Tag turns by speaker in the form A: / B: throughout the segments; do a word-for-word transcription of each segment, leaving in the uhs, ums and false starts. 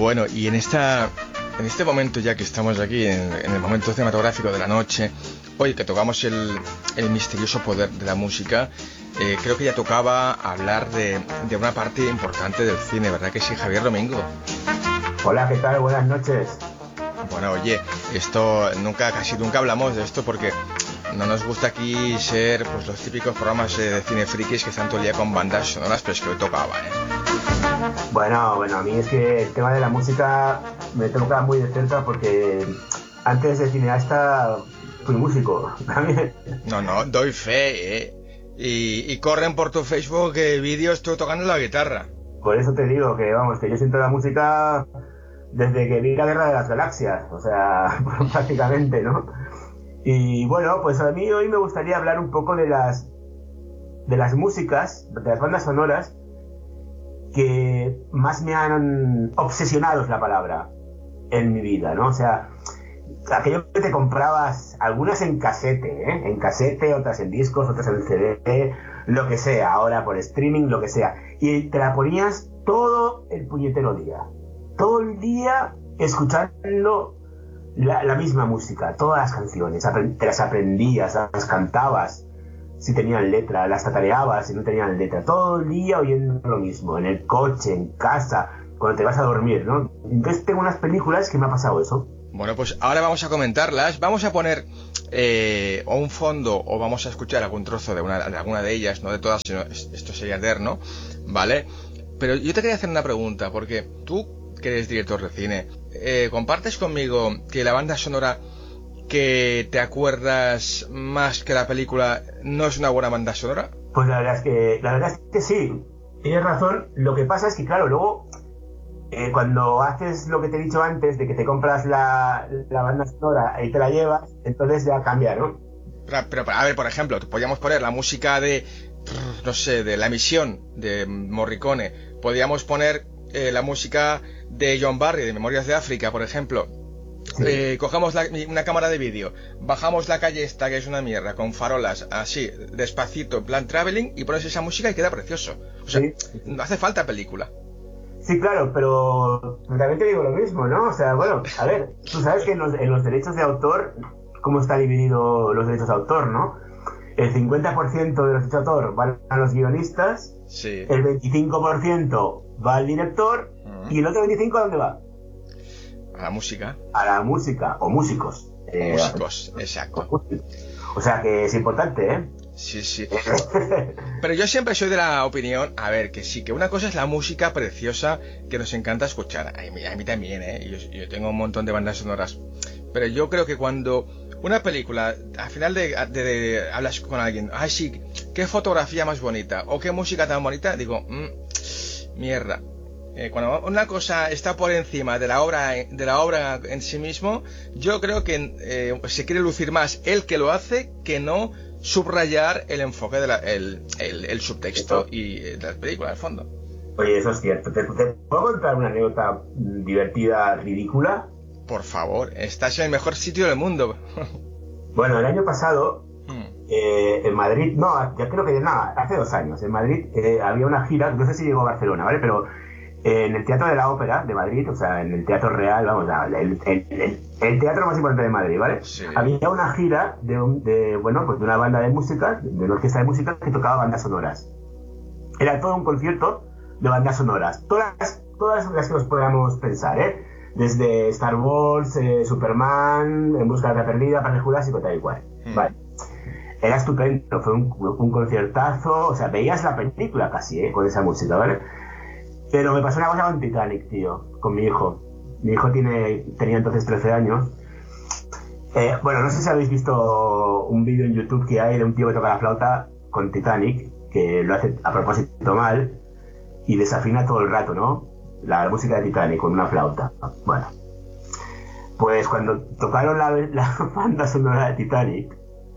A: Bueno, y en esta en este momento ya que estamos aquí, en, en el momento cinematográfico de la noche, hoy que tocamos el, el misterioso poder de la música, eh, creo que ya tocaba hablar de, de una parte importante del cine, ¿verdad que sí, Javier Domingo?
B: Hola, ¿qué tal? Buenas noches.
A: Bueno, oye, esto nunca, casi nunca hablamos de esto porque no nos gusta aquí ser pues los típicos programas de cine frikis que están todo el día con bandas sonoras, pero es que hoy tocaba, ¿eh?
B: Bueno, bueno, a mí es que el tema de la música me toca muy de cerca porque antes de cineasta fui músico también.
A: No, no, doy fe, ¿eh? Y, y corren por tu Facebook eh, vídeos tú tocando la guitarra.
B: Por eso te digo que, vamos, que yo siento la música desde que vi la Guerra de las Galaxias, o sea, prácticamente, ¿no? Y bueno, pues a mí hoy me gustaría hablar un poco de las de las músicas, de las bandas sonoras que más me han obsesionado, es la palabra, en mi vida, ¿no? O sea, aquello que te comprabas, algunas en casete, ¿eh? En casete, otras en discos, otras en C D, lo que sea, ahora por streaming, lo que sea. Y te la ponías todo el puñetero día. Todo el día escuchando la, la misma música, todas las canciones. Te las aprendías, las cantabas, si tenían letra, las tatareabas si no tenían letra. Todo el día oyendo lo mismo, en el coche, en casa, cuando te vas a dormir, ¿no? Entonces tengo unas películas que me ha pasado eso.
A: Bueno, pues ahora vamos a comentarlas. Vamos a poner eh, o un fondo o vamos a escuchar algún trozo de, una, de alguna de ellas, no de todas, sino esto sería eterno, ¿vale? Pero yo te quería hacer una pregunta, porque tú, que eres director de cine, eh, ¿compartes conmigo que la banda sonora que te acuerdas más que la película no es una buena banda sonora?
B: Pues la verdad es que, la verdad es que sí, tienes razón. Lo que pasa es que, claro, luego Eh, cuando haces lo que te he dicho antes, de que te compras la, la banda sonora y te la llevas, entonces ya cambia, ¿no?
A: Pero, pero a ver, por ejemplo, podríamos poner la música de, no sé, de La Misión, de Morricone. Podríamos poner eh, la música de John Barry, de Memorias de África, por ejemplo. Sí. Eh, cogemos la, una cámara de vídeo, bajamos la calle esta, que es una mierda, con farolas, así, despacito, en plan traveling, y pones esa música y queda precioso. O sea, sí. No hace falta película.
B: Sí, claro, pero también te digo lo mismo, ¿no? O sea, bueno, a ver, tú sabes que en los, en los derechos de autor, ¿cómo está dividido los derechos de autor, no? El cincuenta por ciento de los derechos de autor van a los guionistas,
A: sí.
B: El veinticinco por ciento va al director, uh-huh. Y el otro veinticinco por ciento ¿a dónde va?
A: A la música.
B: A la música, o músicos.
A: Eh, músicos, exacto.
B: O sea que es importante, ¿eh?
A: Sí, sí. Pero yo siempre soy de la opinión, a ver, que sí, que una cosa es la música preciosa que nos encanta escuchar. A mí, a mí también, ¿eh? Yo, yo tengo un montón de bandas sonoras. Pero yo creo que cuando una película, al final de, de, de hablas con alguien, ay, sí, qué fotografía más bonita, o qué música tan bonita, digo, mmm, mierda. Eh, cuando una cosa está por encima de la obra de la obra en sí mismo, yo creo que eh, se quiere lucir más el que lo hace que no subrayar el enfoque de la, el, el, el subtexto y de la película al fondo.
B: Oye, eso es cierto. ¿Te, te puedo contar una anécdota divertida, ridícula?
A: Por favor, estás en el mejor sitio del mundo.
B: Bueno, el año pasado hmm. eh, en Madrid, no, ya creo que nada, hace dos años en Madrid eh, había una gira, no sé si llegó a Barcelona, ¿vale? Pero en el Teatro de la Ópera de Madrid, o sea, en el Teatro Real, vamos, el, el, el, el teatro más importante de Madrid, ¿vale?
A: Sí.
B: Había una gira de, un, de, bueno, pues de una banda de música, de una orquesta de música que tocaba bandas sonoras. Era todo un concierto de bandas sonoras, todas, todas las que nos podamos pensar, ¿eh? Desde Star Wars, eh, Superman, En busca de la perdida, Parque Jurásico, tal y cual, hmm. Vale. Era estupendo, fue un, un conciertazo, o sea, veías la película casi, ¿eh? Con esa música, ¿vale? Pero me pasó una cosa con Titanic, tío, con mi hijo. Mi hijo tiene, tenía entonces trece años. Eh, bueno, no sé si habéis visto un vídeo en YouTube que hay de un tío que toca la flauta con Titanic, que lo hace a propósito mal y desafina todo el rato, ¿no? La música de Titanic con una flauta. Bueno, pues cuando tocaron la, la banda sonora de Titanic,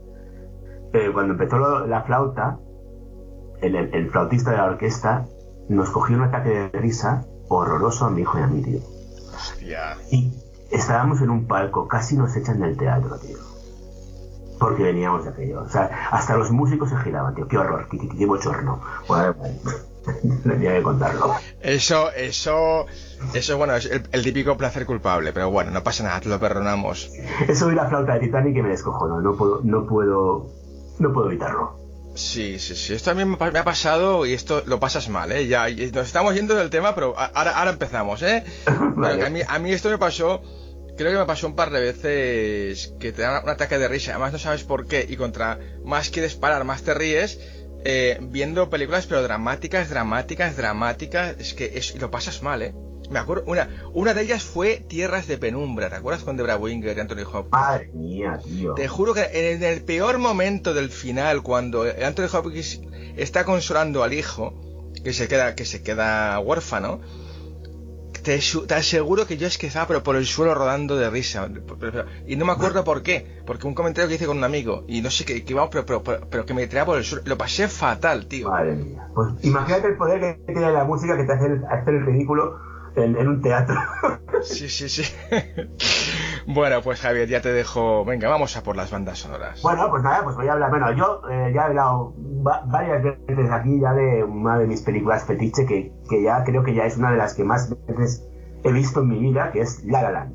B: eh, cuando empezó lo, la flauta, el, el, el flautista de la orquesta nos cogió un ataque de risa horroroso a mi hijo y a mí, tío.
A: Hostia.
B: Y estábamos en un palco, casi nos echan del teatro, tío. Porque veníamos de aquello. O sea, hasta los músicos se giraban, tío. Qué horror, qué, qué, qué bochorno. Bueno, Tenía que contarlo.
A: Eso, eso, eso, bueno, es el, el típico placer culpable, pero bueno, no pasa nada, te lo perdonamos.
B: Eso y la flauta de Titanic que me descojono, no puedo, no puedo, no puedo evitarlo.
A: Sí, sí, sí, esto también me ha pasado y esto lo pasas mal, ¿eh? Ya, nos estamos yendo del tema, pero ahora, ahora empezamos, ¿eh? Vale. Pero a mí, a mí esto me pasó, creo que me pasó un par de veces que te da un ataque de risa, además no sabes por qué, y contra más quieres parar, más te ríes, eh, viendo películas, pero dramáticas, dramáticas, dramáticas, es que es, lo pasas mal, ¿eh? Me acuerdo, una, una de ellas fue Tierras de Penumbra, ¿te acuerdas con Debra Winger y Anthony Hopkins?
B: Madre mía, tío.
A: Te juro que en el peor momento del final, cuando Anthony Hopkins está consolando al hijo, que se queda, que se queda huérfano, te, te aseguro que yo es que estaba pero por el suelo rodando de risa. Y no me acuerdo por qué, porque un comentario que hice con un amigo, y no sé qué, que vamos, pero, pero, pero, pero que me traía por el suelo. Lo pasé fatal, tío.
B: Madre mía. Pues imagínate el poder que tiene la música que te hace hacer el ridículo. En, en un teatro.
A: Sí, sí, sí. Bueno, pues Javier, ya te dejo. Venga, vamos a por las bandas sonoras.
B: Bueno, pues nada, pues voy a hablar. Bueno, yo eh, ya he hablado va- varias veces aquí ya de una de mis películas fetiche que, que ya creo que ya es una de las que más veces he visto en mi vida, que es La La Land.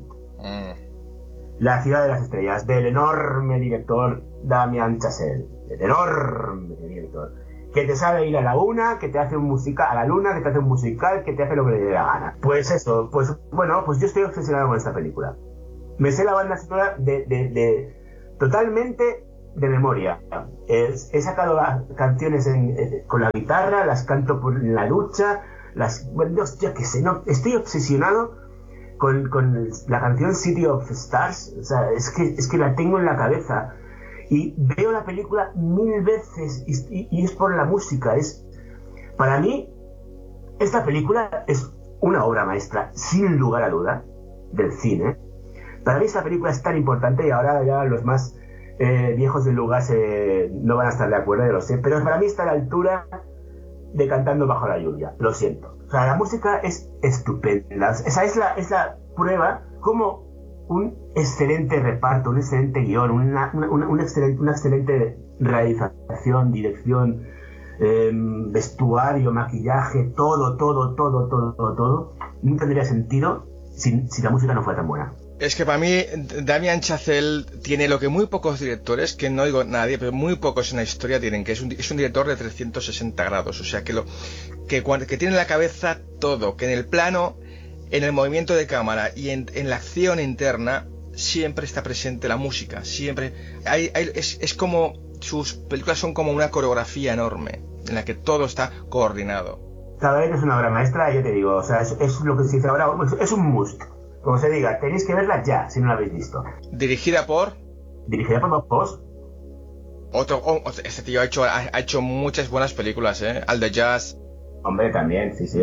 B: Mm. La ciudad de las estrellas, del enorme director Damien Chazelle. El enorme director. Que te sabe ir a la una, que te hace un musical, a la luna, que te hace un musical, que te hace lo que le dé la gana. Pues eso, pues bueno, pues yo estoy obsesionado con esta película. Me sé la banda sonora de, de, de totalmente de memoria. He, he sacado las canciones en, eh, con la guitarra, las canto por en la ducha, las, bueno, hostia, que sé, no, estoy obsesionado con, con la canción City of Stars. O sea, es que, es que la tengo en la cabeza. Y veo la película mil veces y, y, y es por la música. Es, para mí, esta película es una obra maestra, sin lugar a duda, del cine. Para mí esta película es tan importante y ahora ya los más eh, viejos del lugar se, no van a estar de acuerdo, yo lo sé, pero para mí está a la altura de Cantando bajo la lluvia, lo siento. O sea, la música es estupenda. Esa es la, es la prueba como un excelente reparto, un excelente guión, una, una, una, una, excelente, una excelente realización, dirección, eh, vestuario, maquillaje, todo, todo, todo, todo, todo, todo, no tendría sentido si, si la música no fuera tan buena.
A: Es que para mí Damien Chazelle tiene lo que muy pocos directores, que no digo nadie, pero muy pocos en la historia tienen, que es un, es un director de trescientos sesenta grados, o sea que lo que, que tiene en la cabeza todo, que en el plano, en el movimiento de cámara y en, en la acción interna siempre está presente la música, siempre hay, hay, es, es como sus películas son como una coreografía enorme en la que todo está coordinado.
B: Cada vez es una obra maestra, yo te digo, o sea, es, es lo que se dice ahora, es, es un must. Como se diga, tenéis que verla ya, si no la habéis visto.
A: Dirigida por...
B: Dirigida por Bob Fosse.
A: Otro, oh, este tío ha hecho, ha, ha hecho muchas buenas películas, ¿eh? Al de Jazz.
B: Hombre, también, sí, sí.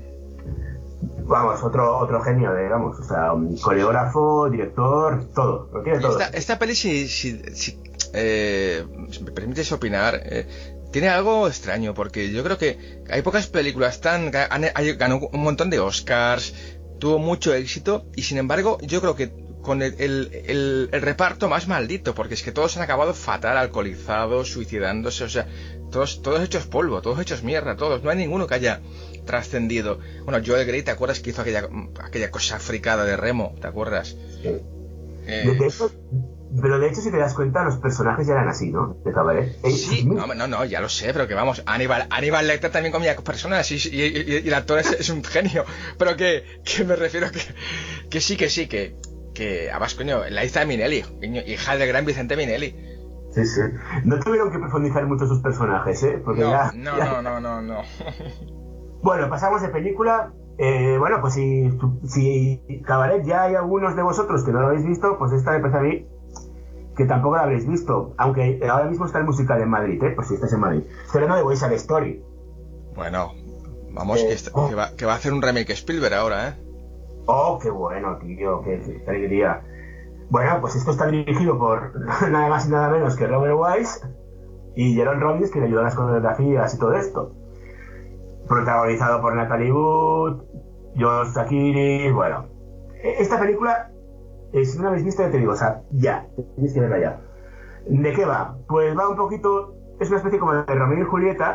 B: Mm. Vamos, otro otro genio, digamos. O sea, un coreógrafo, director, todo. Lo tiene todo.
A: Esta, esta peli, si, si, si eh, me permites opinar... Eh, tiene algo extraño, porque yo creo que hay pocas películas tan... Han, hay, ganó un montón de Oscars, tuvo mucho éxito, y sin embargo, yo creo que con el, el, el, el reparto más maldito, porque es que todos han acabado fatal, alcoholizados, suicidándose, o sea, todos, todos hechos polvo, todos hechos mierda, todos, no hay ninguno que haya trascendido. Bueno, Joel Grey, ¿te acuerdas que hizo aquella, aquella cosa fricada de Remo? ¿Te acuerdas?
B: Sí. Eh... De hecho, pero de hecho, si te das cuenta, los personajes ya eran así, ¿no? De Cabaret.
A: Sí, no, no, no, ya lo sé, pero que vamos, Aníbal, Aníbal Lecter también comía personas y, y, y, y el actor es, es un genio, pero que, que me refiero que, que sí, que sí, que, que, además, coño, la hija de Minelli, hija del gran Vicente Minelli.
B: Sí, sí. No tuvieron que profundizar mucho sus personajes, ¿eh? Porque
A: no,
B: ya,
A: no,
B: ya...
A: no, no, no, no.
B: Bueno, pasamos de película. Eh, bueno, pues si, si Cabaret ya hay algunos de vosotros que no lo habéis visto, pues esta me parece a mí que tampoco la habréis visto, aunque ahora mismo está el musical en Madrid, ¿eh? Por si estás en Madrid. Estoy hablando de West Side Story.
A: Bueno, vamos, eh, que, está,
B: oh.
A: que, va, que va a hacer un remake Spielberg ahora, ¿eh?
B: Oh, qué bueno, tío, qué, qué alegría. Bueno, pues esto está dirigido por nada más y nada menos que Robert Wise y Jerome Robbins, que le ayudó a las coreografías y todo esto. Protagonizado por Natalie Wood, George Takei, bueno. Esta película, si no la habéis visto, ya te digo, o sea, ya, tenéis que verla ya. ¿De qué va? Pues va un poquito, es una especie como de Romeo y Julieta,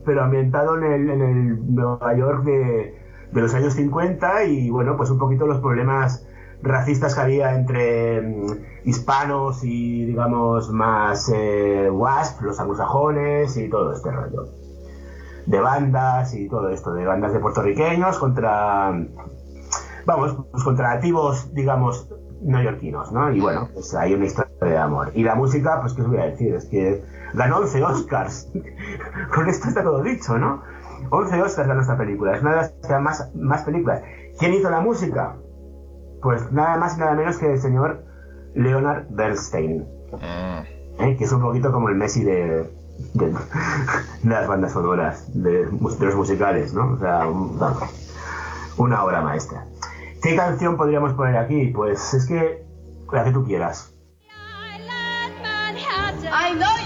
B: pero ambientado en el, en el Nueva York de, de los años cincuenta y bueno, pues un poquito los problemas racistas que había entre um, hispanos y digamos más eh, WASP, los anglosajones y todo este rollo de bandas y todo esto, de bandas de puertorriqueños contra, vamos, pues contra nativos, digamos, neoyorquinos, ¿no? Y bueno, pues hay una historia de amor. Y la música, pues qué os voy a decir, es que ganó once Oscars. Con esto está todo dicho, ¿no? once Oscars ganó esta película, es una de las más, más películas. ¿Quién hizo la música? Pues nada más y nada menos que el señor Leonard Bernstein, ¿eh? Que es un poquito como el Messi de, de, de las bandas sonoras, de, de los musicales, ¿no? O sea, un, una obra maestra. ¿Qué canción podríamos poner aquí? Pues es que la que tú quieras.
C: I know